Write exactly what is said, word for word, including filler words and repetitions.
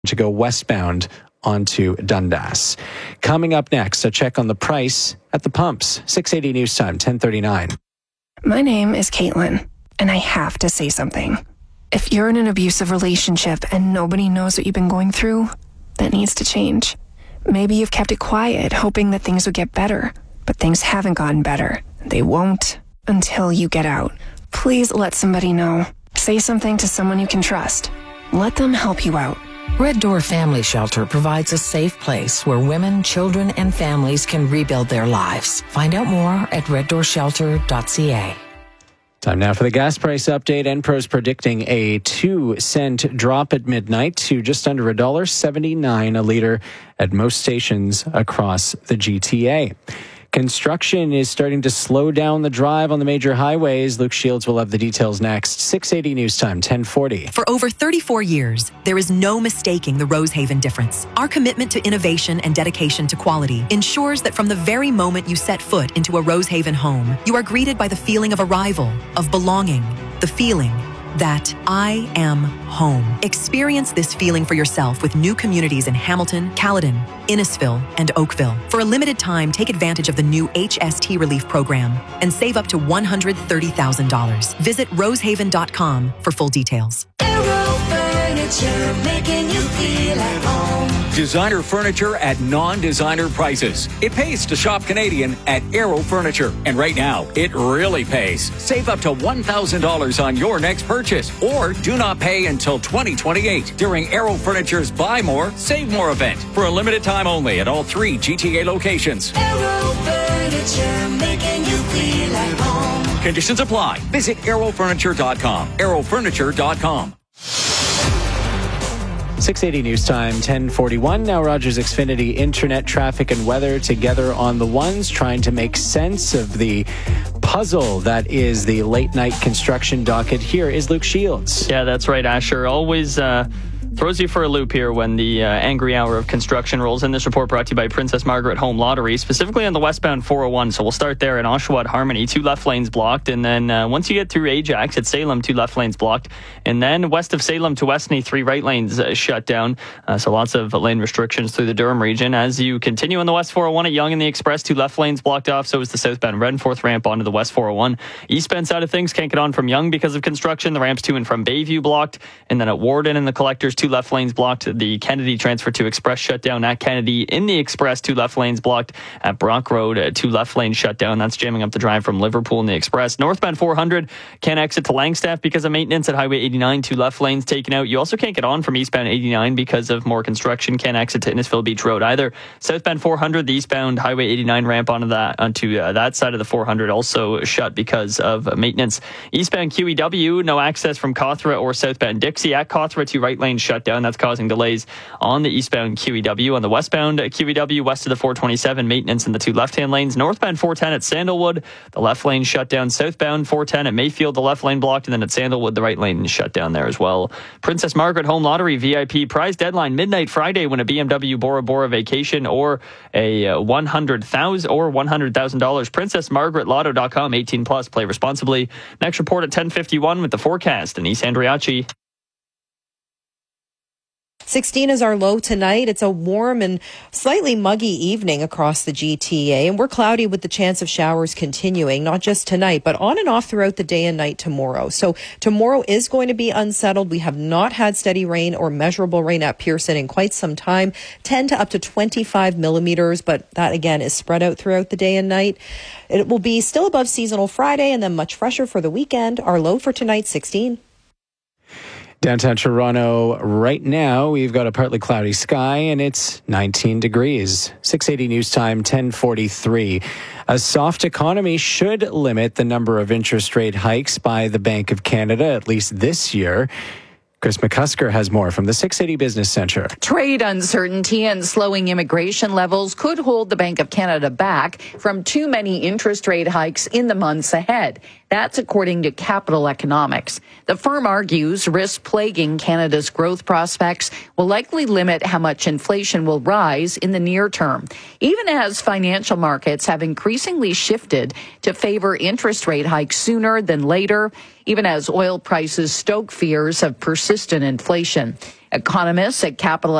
to go westbound onto Dundas. Coming up next, a check on the price at the pumps. six eighty News Time, ten thirty-nine. My name is Caitlin, and I have to say something. If you're in an abusive relationship and nobody knows what you've been going through, that needs to change. Maybe you've kept it quiet, hoping that things would get better, but things haven't gotten better. They won't until you get out. Please let somebody know. Say something to someone you can trust. Let them help you out. Red Door Family Shelter provides a safe place where women, children, and families can rebuild their lives. Find out more at red door shelter dot c a. Time now for the gas price update. Enpro's predicting a two cent drop at midnight to just under one dollar seventy-nine a litre at most stations across the G T A. Construction is starting to slow down the drive on the major highways. Luke Shields will have the details next. six eighty News Time, ten forty. For over thirty-four years, there is no mistaking the Rosehaven difference. Our commitment to innovation and dedication to quality ensures that from the very moment you set foot into a Rosehaven home, you are greeted by the feeling of arrival, of belonging, the feeling that I am home. Experience this feeling for yourself with new communities in Hamilton, Caledon, Innisfil, and Oakville. For a limited time, take advantage of the new H S T Relief Program and save up to one hundred thirty thousand dollars. Visit rosehaven dot com for full details. Aero Furniture, making you feel at home. Designer furniture at non-designer prices. It pays to shop Canadian at Aero Furniture. And right now, it really pays. Save up to one thousand dollars on your next purchase, or do not pay until twenty twenty-eight during Aero Furniture's Buy More, Save More event for a limited time only at all three G T A locations. Aero Furniture, making you feel at home. Conditions apply. Visit aero furniture dot com. aero furniture dot com. six eighty News Time, ten forty-one. Now Rogers Xfinity internet traffic and weather together on the ones, trying to make sense of the puzzle that is the late night construction docket. Here is Luke Shields. Yeah, that's right, Asher. Always uh, throws you for a loop here when the uh, angry hour of construction rolls in. This report brought to you by Princess Margaret Home Lottery, specifically on the westbound four oh one. So we'll start there in Oshawa at Harmony, two left lanes blocked. And then uh, once you get through Ajax at Salem, two left lanes blocked. And then west of Salem to Westney, three right lanes uh, shut down. Uh, so lots of lane restrictions through the Durham region. As you continue on the west four oh one at Yonge and the Express, two left lanes blocked off. So is the southbound Redforth ramp onto the west four oh one. Eastbound side of things can't get on from Yonge because of construction. The ramps to and from Bayview blocked. And then at Warden and the Collectors, two left lanes blocked. The Kennedy transfer to Express shut down at Kennedy. In the Express, two left lanes blocked. At Brock Road, uh, two left lanes shut down. That's jamming up the drive from Liverpool in the Express. Northbound four hundred can't exit to Langstaff because of maintenance at Highway eighty-nine. Two left lanes taken out. You also can't get on from eastbound eighty-nine because of more construction. Can't exit to Innisfil Beach Road either. Southbound four hundred, the eastbound Highway eighty-nine ramp onto that onto uh, that side of the four hundred also shut because of maintenance. Eastbound Q E W, no access from Cawthra or southbound Dixie. At Cawthra, two right lanes shut down. That's causing delays on the eastbound Q E W. On the westbound Q E W, west of the four twenty-seven, maintenance in the two left-hand lanes. Northbound four ten at Sandalwood, the left lane shut down. Southbound four ten at Mayfield, the left lane blocked. And then at Sandalwood, the right lane shut down there as well. Princess Margaret Home Lottery V I P prize deadline midnight Friday. Win a B M W Bora Bora vacation or a one hundred thousand dollars or one hundred thousand dollars. princess margaret lotto dot com, eighteen plus. Play responsibly. Next report at ten fifty-one with the forecast. Denise Andriachi. sixteen is our low tonight. It's a warm and slightly muggy evening across the G T A, and we're cloudy with the chance of showers continuing, not just tonight, but on and off throughout the day and night tomorrow. So tomorrow is going to be unsettled. We have not had steady rain or measurable rain at Pearson in quite some time, ten to up to twenty-five millimeters, but that again is spread out throughout the day and night. It will be still above seasonal Friday and then much fresher for the weekend. Our low for tonight, sixteen. Downtown Toronto right now, we've got a partly cloudy sky and it's nineteen degrees. six eighty News Time, ten forty-three. A soft economy should limit the number of interest rate hikes by the Bank of Canada, at least this year. Chris McCusker has more from the six eighty Business Centre. Trade uncertainty and slowing immigration levels could hold the Bank of Canada back from too many interest rate hikes in the months ahead. That's according to Capital Economics. The firm argues risks plaguing Canada's growth prospects will likely limit how much inflation will rise in the near term, even as financial markets have increasingly shifted to favor interest rate hikes sooner than later. even as oil prices stoke fears of persistent inflation. Economists at Capital